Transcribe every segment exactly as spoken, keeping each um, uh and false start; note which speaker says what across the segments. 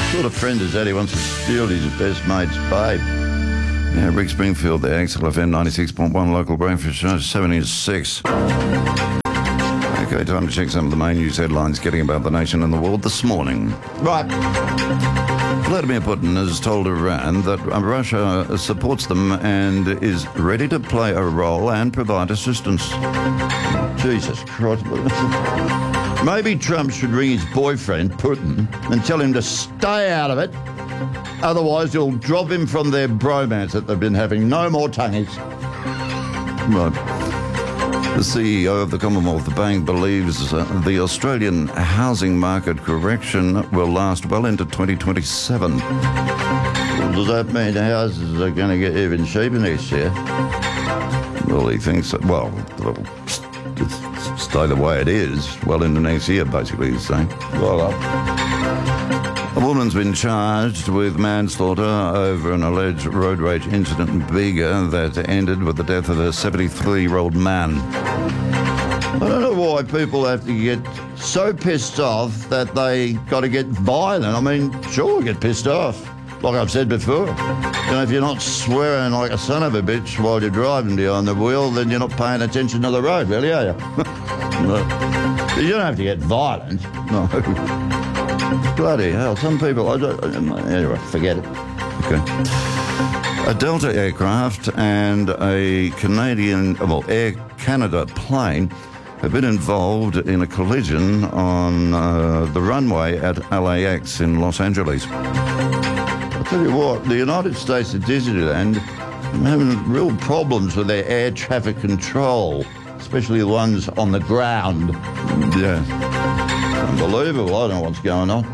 Speaker 1: sort of friend is that he wants to steal his best mate's babe. Yeah, Rick Springfield there, X L F M ninety-six point one local breakfast show, seventy to six. Okay, time to check some of the main news headlines getting about the nation and the world this morning. Right. Vladimir Putin has told Iran that Russia supports them and is ready to play a role and provide assistance. Jesus Christ. Maybe Trump should ring his boyfriend, Putin, and tell him to stay out of it. Otherwise, he'll drop him from their bromance that they've been having. No more tongues. Right. The C E O of the Commonwealth Bank believes uh, the Australian housing market correction will last well into twenty twenty-seven. Well, does that mean the houses are going to get even cheaper next year? Well, he thinks that, well, it'll just stay the way it is well into next year, basically, he's saying. Well, uh, a woman's been charged with manslaughter over an alleged road rage incident in Bega that ended with the death of a seventy-three-year-old man. I don't know why people have to get so pissed off that they got to get violent. I mean, sure, get pissed off, like I've said before. You know, if you're not swearing like a son of a bitch while you're driving behind the wheel, then you're not paying attention to the road, really, are you? No. You don't have to get violent. No. Bloody hell, some people, I don't, anyway, forget it. Okay. A Delta aircraft and a Canadian, well, Air Canada plane have been involved in a collision on uh, the runway at L A X in Los Angeles. I'll tell you what, the United States of Disneyland are having real problems with their air traffic control, especially the ones on the ground. Yeah. Unbelievable. I don't know what's going on.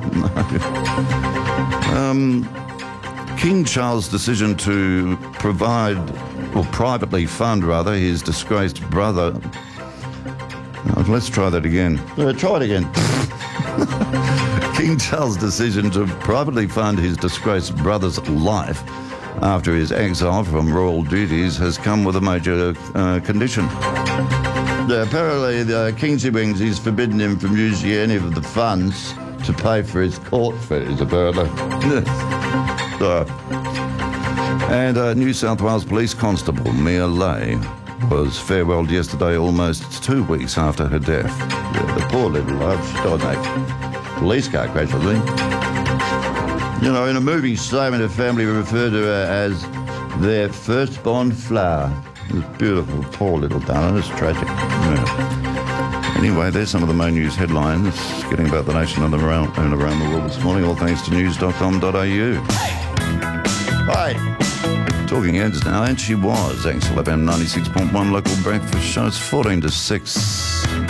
Speaker 1: um, King Charles' decision to provide, or privately fund, rather, his disgraced brother. Oh, let's try that again. Uh, try it again. King Charles' decision to privately fund his disgraced brother's life after his exile from royal duties has come with a major uh, condition. Yeah, apparently, the Kingsy Wings is forbidden him from using any of the funds to pay for his court fees, apparently. So, and uh, New South Wales Police Constable Mia Lay was farewelled yesterday, almost two weeks after her death. Yeah, the poor little love, she died in a police car crash, I think. You know, in a moving statement, her family referred to her as their firstborn flower. It was beautiful, poor little darling. It's tragic. Yeah. Anyway, there's some of the main news headlines getting about the nation and around, and around the world this morning, all thanks to news dot com dot a u. Hi. Talking Eds now, and she was X L F M ninety-six point one local breakfast show. It's fourteen to six.